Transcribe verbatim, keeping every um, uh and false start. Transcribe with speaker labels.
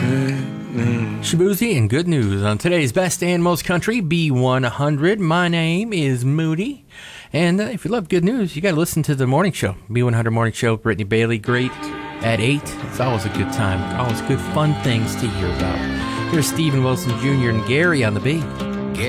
Speaker 1: Shaboozey and good news on today's Best and Most Country, B one hundred. My name is Moody. And uh, if you love good news, you got to listen to the morning show. B one hundred Morning Show, Brittany Bailey, great at eight. It's always a good time. Always good, fun things to hear about. Here's Stephen Wilson Junior and Gary on the beat.